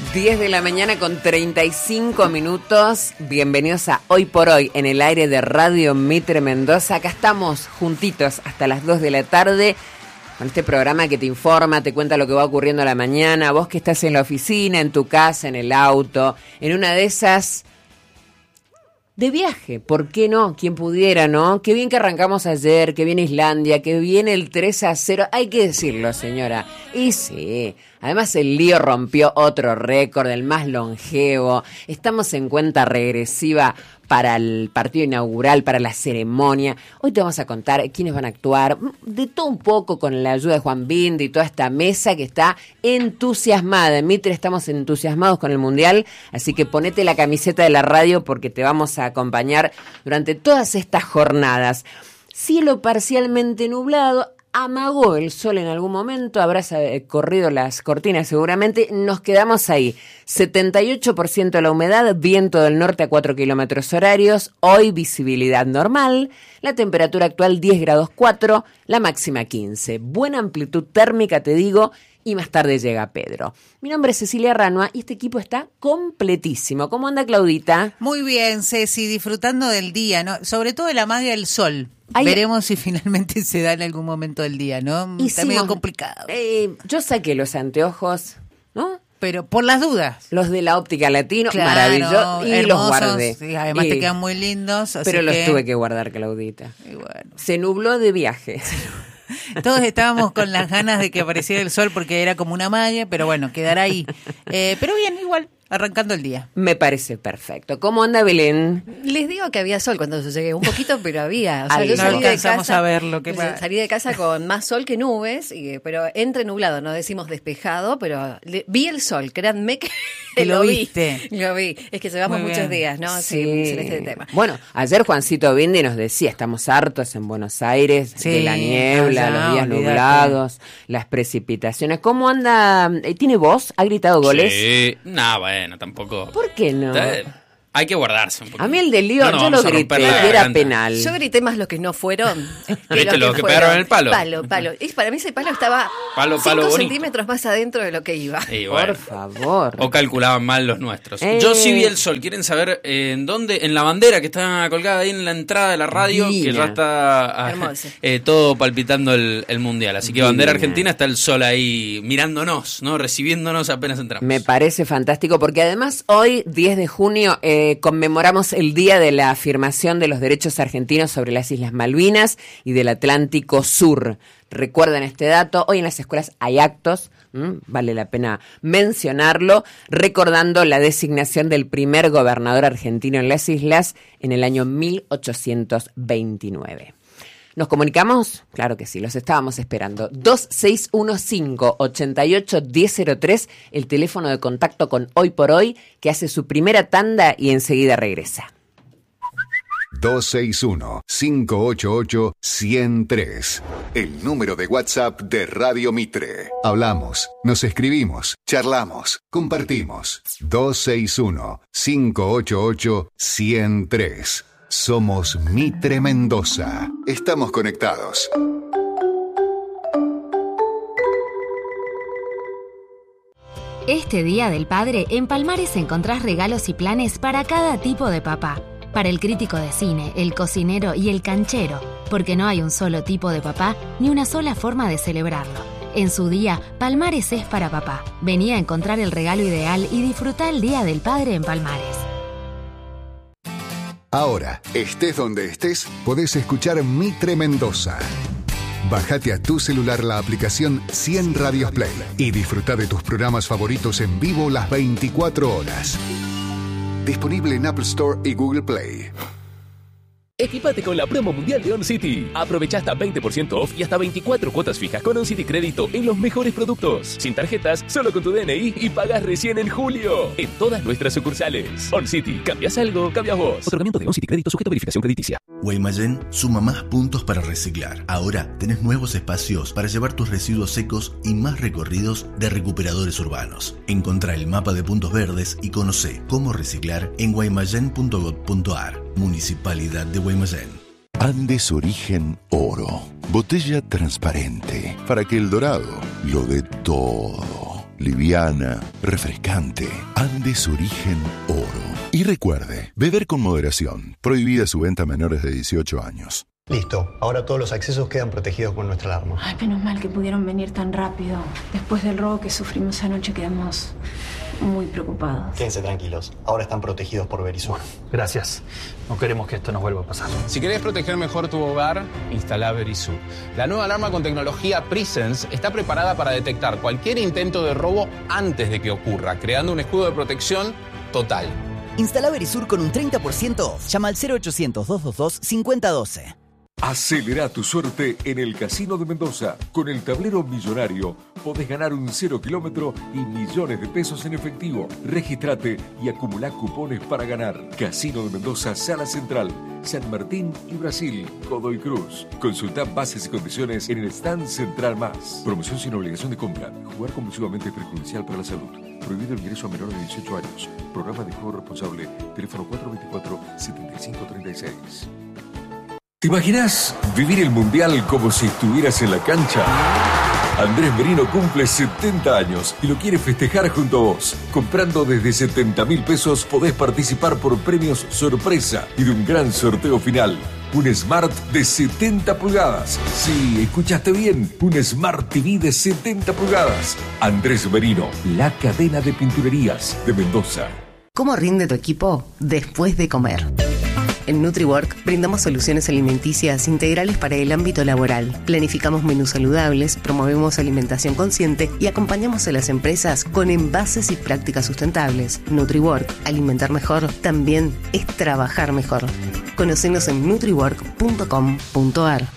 10 de la mañana con 35 minutos. Bienvenidos a Hoy por Hoy en el aire de Radio Mitre Mendoza. Acá estamos juntitos hasta las 2 de la tarde con este programa que te informa, te cuenta lo que va ocurriendo a la mañana. Vos que estás en la oficina, en tu casa, en el auto, en una de esas de viaje, ¿por qué no? Quien pudiera, ¿no? Qué bien que arrancamos ayer, qué bien Islandia, qué bien el 3-0. Hay que decirlo, señora. Y sí, además el Lío rompió otro récord, el más longevo. Estamos en cuenta regresiva para el partido inaugural, para la ceremonia. Hoy te vamos a contar quiénes van a actuar, de todo un poco con la ayuda de Juan Bindi y toda esta mesa que está entusiasmada. En Mitre estamos entusiasmados con el Mundial, así que ponete la camiseta de la radio porque te vamos a acompañar durante todas estas jornadas. Cielo parcialmente nublado. Amagó el sol en algún momento, habrás corrido las cortinas seguramente, nos quedamos ahí. 78% de la humedad, viento del norte a 4 kilómetros horarios, hoy visibilidad normal, la temperatura actual 10 grados 4, la máxima 15. Buena amplitud térmica, te digo, y más tarde llega Pedro. Mi nombre es Cecilia Ranua y este equipo está completísimo. ¿Cómo anda, Claudita? Muy bien, Ceci, disfrutando del día, ¿no? Sobre todo de la magia del sol. Veremos si finalmente se da en algún momento del día, ¿no? Está medio complicado. Yo saqué los anteojos, ¿no? Pero por las dudas. Los de la óptica latino, claro, maravillosos, y hermosos, los guardé. Sí, además te quedan muy lindos. Así pero los que tuve que guardar, Claudita. Y bueno. Se nubló de viaje. Todos estábamos con las ganas de que apareciera el sol porque era como una magia, pero bueno, quedará ahí. Pero bien, igual, arrancando el día. Me parece perfecto. ¿Cómo anda Belén? Les digo que había sol cuando yo llegué, un poquito, pero había. O sea, yo no alcanzamos a ver lo que salí de casa con más sol que nubes, pero entre nublado, no decimos despejado, pero vi el sol, créanme que lo viste. Lo vi. Es que llevamos muchos días, ¿no? Sí. En este tema. Bueno, ayer Juancito Bindi nos decía, estamos hartos en Buenos Aires de la niebla, los días nublados, las precipitaciones. ¿Cómo anda? ¿Tiene voz? ¿Ha gritado goles? Sí, bueno, tampoco. ¿Por qué no? Hay que guardarse un poco. A mí el de Lío, yo lo grité, que era penal. Yo grité más los que no fueron. ¿Viste los que pegaron en el palo? Palo. Y para mí ese palo estaba 5 centímetros más adentro de lo que iba. Por favor. O calculaban mal los nuestros. Yo sí vi el sol. ¿Quieren saber en dónde? En la bandera que está colgada ahí en la entrada de la radio, Divina. Que ya está todo palpitando el Mundial. Así que Divina. Bandera Argentina, está el sol ahí mirándonos, ¿no? Recibiéndonos apenas entramos. Me parece fantástico porque además hoy, 10 de junio, conmemoramos el día de la afirmación de los derechos argentinos sobre las Islas Malvinas y del Atlántico Sur. Recuerden este dato, hoy en las escuelas hay actos, vale la pena mencionarlo, recordando la designación del primer gobernador argentino en las islas en el año 1829. ¿Nos comunicamos? Claro que sí, los estábamos esperando. 2615-88-1003, el teléfono de contacto con Hoy por Hoy, que hace su primera tanda y enseguida regresa. 261-588-103, el número de WhatsApp de Radio Mitre. Hablamos, nos escribimos, charlamos, compartimos. 261-588-103. Somos Mitre Mendoza. Estamos conectados. Este Día del Padre, en Palmares encontrás regalos y planes para cada tipo de papá. Para el crítico de cine, el cocinero y el canchero, porque no hay un solo tipo de papá ni una sola forma de celebrarlo. En su día, Palmares es para papá. Vení a encontrar el regalo ideal y disfrutá el Día del Padre en Palmares. Ahora, estés donde estés, podés escuchar Mitre Mendoza. Bájate a tu celular la aplicación 100 Radios Play y disfruta de tus programas favoritos en vivo las 24 horas. Disponible en Apple Store y Google Play. Equipate con la promo mundial de OnCity. Aprovecha hasta 20% off y hasta 24 cuotas fijas con OnCity Crédito en los mejores productos. Sin tarjetas, solo con tu DNI y pagas recién en julio. En todas nuestras sucursales. OnCity, ¿cambias algo? Cambias vos. Otorgamiento de OnCity Crédito sujeto a verificación crediticia. Guaymallén suma más puntos para reciclar. Ahora tenés nuevos espacios para llevar tus residuos secos y más recorridos de recuperadores urbanos. Encontrá el mapa de puntos verdes y conocé cómo reciclar en guaymallén.gov.ar. Municipalidad de Guaymallén. Andes Origen Oro. Botella transparente para que el dorado lo dé todo. liviana, refrescante. Andes Origen Oro. Y recuerde, beber con moderación. Prohibida su venta a menores de 18 años. Listo, ahora todos los accesos quedan protegidos con nuestra alarma. Ay, menos mal que pudieron venir tan rápido. Después del robo que sufrimos anoche quedamos muy preocupados. Quédense tranquilos, ahora están protegidos por Verisur. Gracias, no queremos que esto nos vuelva a pasar. Si querés proteger mejor tu hogar, instalá Verisur. La nueva alarma con tecnología Presence está preparada para detectar cualquier intento de robo antes de que ocurra, creando un escudo de protección total. Instala Verisur con un 30% off. Llama al 0800-222-5012. Acelera tu suerte en el Casino de Mendoza. Con el tablero millonario podés ganar un 0 kilómetro y millones de pesos en efectivo. Regístrate y acumulá cupones para ganar. Casino de Mendoza, Sala Central, San Martín y Brasil, Godoy Cruz. Consultá bases y condiciones en el stand Central Más. Promoción sin obligación de compra. Jugar compulsivamente es perjudicial para la salud. Prohibido el ingreso a menores de 18 años. Programa de juego responsable. Teléfono 424-7536. ¿Te imaginas vivir el Mundial como si estuvieras en la cancha? Andrés Merino cumple 70 años y lo quiere festejar junto a vos. Comprando desde 70.000 pesos podés participar por premios sorpresa y de un gran sorteo final. Un Smart de 70 pulgadas. Sí, escuchaste bien. Un Smart TV de 70 pulgadas. Andrés Merino, la cadena de pinturerías de Mendoza. ¿Cómo rinde tu equipo después de comer? En NutriWork brindamos soluciones alimenticias integrales para el ámbito laboral. Planificamos menús saludables, promovemos alimentación consciente y acompañamos a las empresas con envases y prácticas sustentables. NutriWork, alimentar mejor, también es trabajar mejor. Conocenos en nutriwork.com.ar.